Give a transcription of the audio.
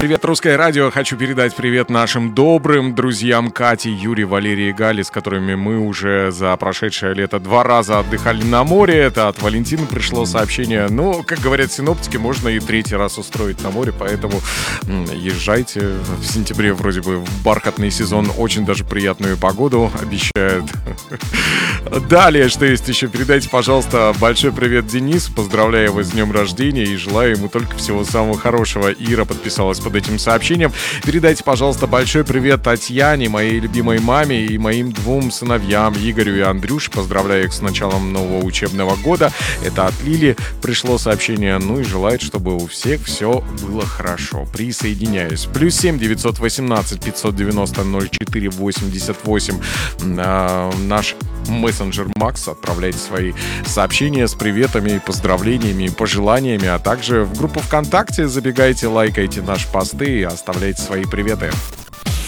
Привет, Русское радио. Хочу передать привет нашим добрым друзьям Кате, Юре, Валерии и Гале, с которыми мы уже за прошедшее лето 2 раза отдыхали на море. Это от Валентины пришло сообщение. Ну, как говорят синоптики, можно и 3-й раз устроить на море, поэтому езжайте. В сентябре вроде бы в бархатный сезон очень даже приятную погоду обещают. Далее, что есть еще? Передайте, пожалуйста, большой привет Денису. Поздравляю его с днем рождения и желаю ему только всего самого хорошего. Ира подписалась под этим сообщением. Передайте, пожалуйста, большой привет Татьяне, моей любимой маме и моим 2 сыновьям, Игорю и Андрюше. Поздравляю их с началом нового учебного года. Это от Лили пришло сообщение. Ну и желает, чтобы у всех все было хорошо. Присоединяюсь. +7 918 590 04 88. Наш мессенджер Макс. Отправляйте свои сообщения с приветами, поздравлениями, пожеланиями, а также в группу ВКонтакте забегайте, лайкайте наши посты и оставляйте свои приветы.